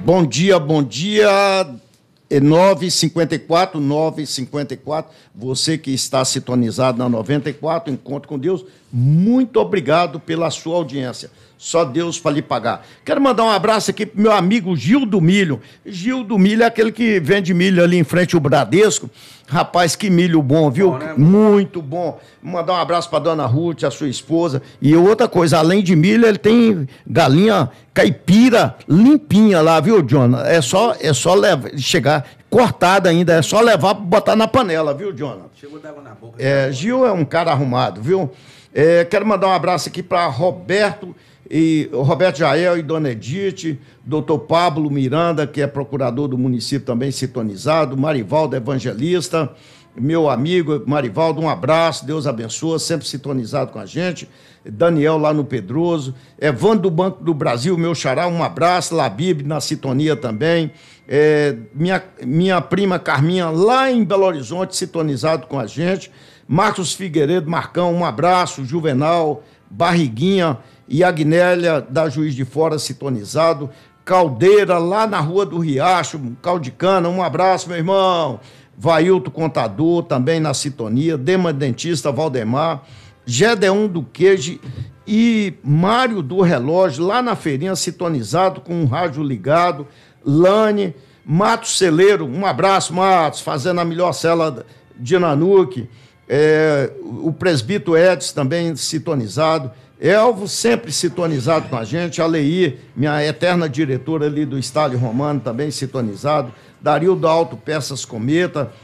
Bom dia, bom dia. 9h54, 9h54. Você que está sintonizado na 94, Encontro com Deus, muito obrigado pela sua audiência. Só Deus para lhe pagar. Quero mandar um abraço aqui pro meu amigo Gil do Milho. Gil do Milho é aquele que vende milho ali em frente ao Bradesco. Rapaz, que milho bom, viu? Bom, né? Muito bom. Mandar um abraço para dona Ruth, a sua esposa. E outra coisa, além de milho, ele tem galinha caipira limpinha lá, viu, Jonah? É só chegar cortada ainda, é só levar para botar na panela, viu, Jonah? Chegou d'água na boca. Gil é um cara arrumado, viu? Quero mandar um abraço aqui para Roberto Jael e Dona Edith, doutor Pablo Miranda, que é procurador do município também sintonizado, Marivaldo Evangelista, meu amigo Marivaldo, um abraço, Deus abençoe, sempre sintonizado com a gente, Daniel lá no Pedroso, Evandro do Banco do Brasil, meu xará, um abraço, Labib na sintonia também, minha prima Carminha lá em Belo Horizonte, sintonizado com a gente, Marcos Figueiredo, Marcão, um abraço, Juvenal, Barriguinha e Agnélia da Juiz de Fora sintonizado, Caldeira lá na Rua do Riacho, Caldicana, um abraço, meu irmão, Vailto Contador também na sintonia, Dema Dentista Valdemar, Gedeon do Queijo e Mário do Relógio lá na feirinha sintonizado com o rádio ligado, Lane, Matos Celeiro, um abraço, Matos, fazendo a melhor cela de Nanuque, o presbítero Edson também sintonizado, Elvo sempre sintonizado com a gente, a Leir, minha eterna diretora ali do Estádio Romano, também sintonizado, Dario da Auto Peças Cometa,